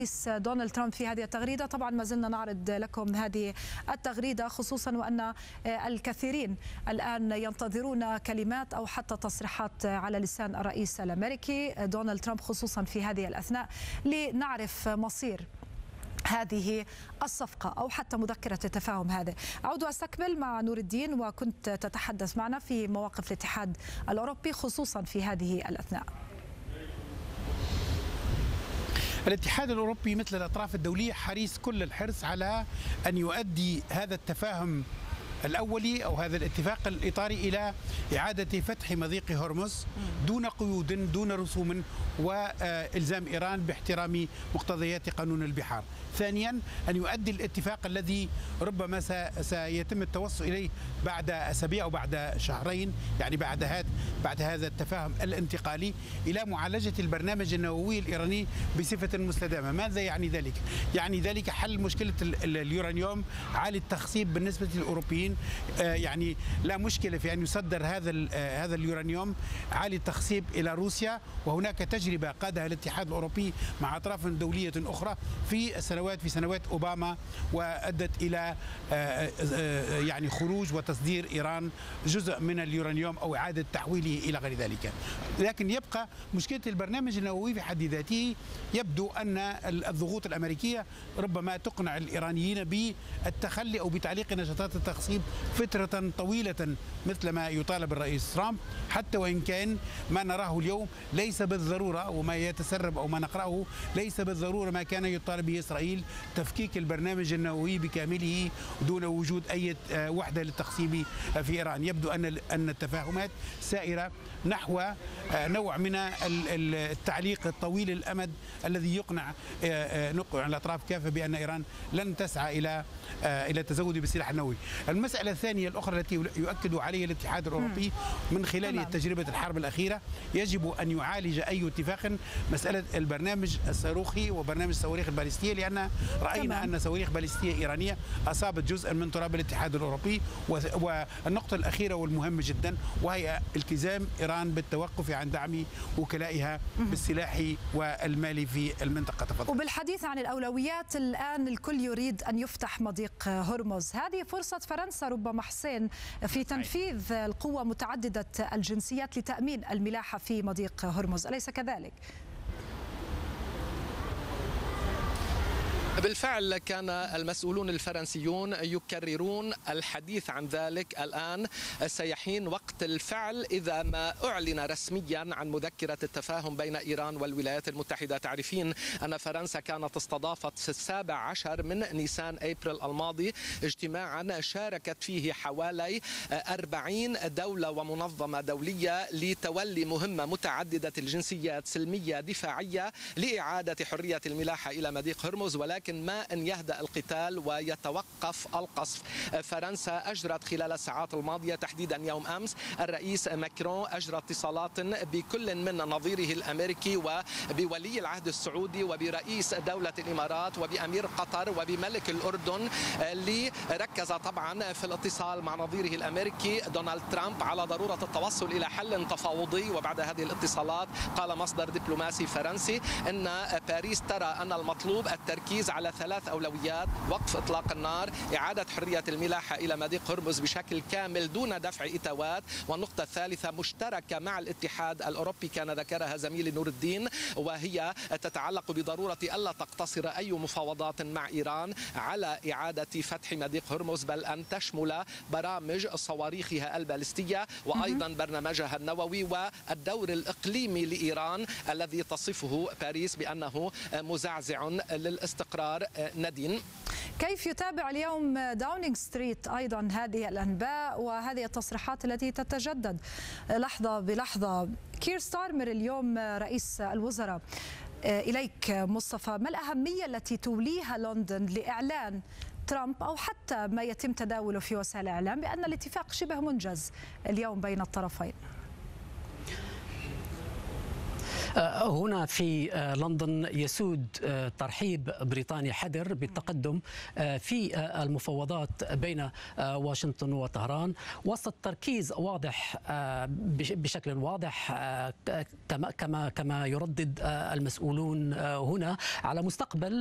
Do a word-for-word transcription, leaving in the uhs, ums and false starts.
رئيس دونالد ترامب في هذه التغريدة. طبعا ما زلنا نعرض لكم هذه التغريدة، خصوصا وأن الكثيرين الآن ينتظرون كلمات أو حتى تصريحات على لسان الرئيس الأمريكي دونالد ترامب، خصوصا في هذه الأثناء، لنعرف مصير هذه الصفقة أو حتى مذكرة التفاهم هذه. أعود وأستقبل مع نور الدين، وكنت تتحدث معنا في مواقف الاتحاد الأوروبي خصوصا في هذه الأثناء. الاتحاد الأوروبي مثل الأطراف الدولية حريص كل الحرص على أن يؤدي هذا التفاهم الأولي أو هذا الاتفاق الإطاري إلى إعادة فتح مضيق هرمز دون قيود دون رسوم، وإلزام إيران باحترام مقتضيات قانون البحار. ثانيا، أن يؤدي الاتفاق الذي ربما سيتم التوصل إليه بعد أسابيع أو بعد شهرين، يعني بعد هذا بعد هذا التفاهم الانتقالي، إلى معالجة البرنامج النووي الإيراني بصفة مستدامة. ماذا يعني ذلك؟ يعني ذلك حل مشكلة اليورانيوم عالي التخصيب بالنسبة للأوروبيين. يعني لا مشكلة في أن يصدر هذا هذا اليورانيوم عالي التخصيب إلى روسيا، وهناك تجربة قادها الاتحاد الأوروبي مع أطراف دولية أخرى في سنوات في سنوات أوباما، وأدت إلى يعني خروج وتصدير إيران جزء من اليورانيوم أو إعادة تحويله إلى غير ذلك. لكن يبقى مشكلة البرنامج النووي في حد ذاته. يبدو أن الضغوط الأمريكية ربما تقنع الإيرانيين بالتخلي أو بتعليق نشاطات التخصيب فترة طويلة مثل ما يطالب الرئيس ترامب، حتى وإن كان ما نراه اليوم ليس بالضرورة، وما يتسرب أو ما نقرأه ليس بالضرورة ما كان يطالب به إسرائيل، تفكيك البرنامج النووي بكامله دون وجود أي وحدة للتخصيب في إيران. يبدو أن أن التفاهمات سائرة نحو نوع من التعليق الطويل الأمد الذي يقنع نقنع الأطراف كافة بأن إيران لن تسعى إلى إلى التزود بالسلاح النووي. المسألة الثانية الأخرى التي يؤكد عليها الاتحاد الأوروبي من خلال تجربة الحرب الأخيرة، يجب أن يعالج أي اتفاق مسألة البرنامج الصاروخي وبرنامج الصواريخ البالستية، لأن رأينا أن صواريخ بالستية إيرانية أصابت جزءا من تراب الاتحاد الأوروبي. والنقطة الأخيرة والمهمة جدا وهي التزام إيران بالتوقف عن دعم وكلائها بالسلاح والمال في المنطقة. تفضل. وبالحديث عن الأولويات، الآن الكل يريد أن يفتح مضيق هرمز. هذه فرصة فرنسا ربما حسين في تنفيذ القوة متعددة الجنسيات لتأمين الملاحة في مضيق هرمز، أليس كذلك؟ بالفعل كان المسؤولون الفرنسيون يكررون الحديث عن ذلك. الآن سيحين وقت الفعل إذا ما أعلن رسميا عن مذكرة التفاهم بين إيران والولايات المتحدة. تعرفين أن فرنسا كانت استضافت في السابع عشر من نيسان أبريل الماضي اجتماعا شاركت فيه حوالي أربعين دولة ومنظمة دولية لتولي مهمة متعددة الجنسيات سلمية دفاعية لإعادة حرية الملاحة إلى مضيق هرمز، ولكن لكن ما أن يهدأ القتال ويتوقف القصف. فرنسا أجرت خلال الساعات الماضية تحديدا يوم أمس الرئيس ماكرون أجرى اتصالات بكل من نظيره الأمريكي وبولي العهد السعودي وبرئيس دولة الإمارات وبأمير قطر وبملك الأردن، اللي ركز طبعا في الاتصال مع نظيره الأمريكي دونالد ترامب على ضرورة التوصل إلى حل تفاوضي. وبعد هذه الاتصالات قال مصدر دبلوماسي فرنسي أن باريس ترى أن المطلوب التركيز على ثلاث أولويات: وقف إطلاق النار، إعادة حرية الملاحة إلى مضيق هرمز بشكل كامل دون دفع إتاوات، والنقطة الثالثة مشتركة مع الاتحاد الأوروبي كان ذكرها زميلي نور الدين، وهي تتعلق بضرورة ألا تقتصر أي مفاوضات مع إيران على إعادة فتح مضيق هرمز، بل أن تشمل برامج صواريخها البالستية وأيضا برنامجها النووي والدور الإقليمي لإيران الذي تصفه باريس بأنه مزعزع للاستقرار. ندين، كيف يتابع اليوم داونينغ ستريت أيضا هذه الأنباء وهذه التصريحات التي تتجدد لحظة بلحظة؟ كير ستارمر اليوم رئيس الوزراء. إليك مصطفى، ما الأهمية التي توليها لندن لإعلان ترامب أو حتى ما يتم تداوله في وسائل الإعلام بأن الاتفاق شبه منجز اليوم بين الطرفين؟ هنا في لندن يسود ترحيب بريطاني حذر بالتقدم في المفاوضات بين واشنطن وطهران، وسط تركيز واضح بشكل واضح كما كما كما يردد المسؤولون هنا على مستقبل